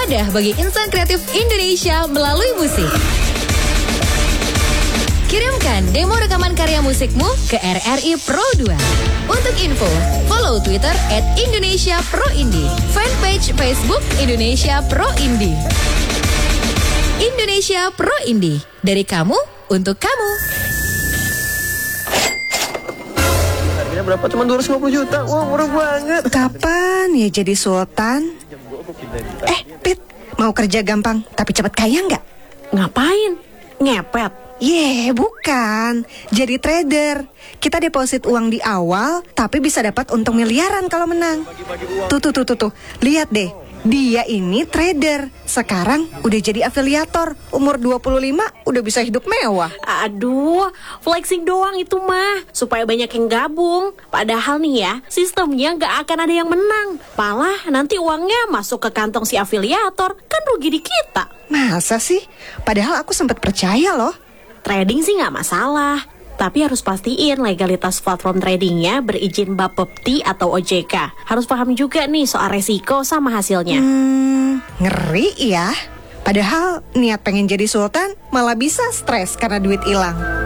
mudah bagi insan kreatif Indonesia melalui musik. Kirimkan demo rekaman karya musikmu ke RRI Pro 2. Untuk info, follow Twitter @IndonesiaProIndie, fanpage Facebook Indonesia Pro Indie. Indonesia Pro Indie, dari kamu untuk kamu. Harganya berapa? Cuma 250 juta. Wah, murah banget. Kapan ya jadi sultan? Pit, mau kerja gampang tapi cepat kaya nggak? Ngapain? Ngepet? Bukan. Jadi trader. Kita deposit uang di awal, tapi bisa dapat untung miliaran kalau menang. Tuh. Lihat deh. Dia ini trader. Sekarang udah jadi afiliator. Umur 25 udah bisa hidup mewah. Aduh, flexing doang itu mah, supaya banyak yang gabung. Padahal nih ya, sistemnya nggak akan ada yang menang. Malah nanti uangnya masuk ke kantong si afiliator. Kan rugi di kita. Masa sih? Padahal aku sempat percaya loh. Trading sih nggak masalah, tapi harus pastiin legalitas platform tradingnya berizin Bapepti atau OJK. Harus paham juga nih soal resiko sama hasilnya. Ngeri ya. Padahal niat pengen jadi sultan malah bisa stres karena duit hilang.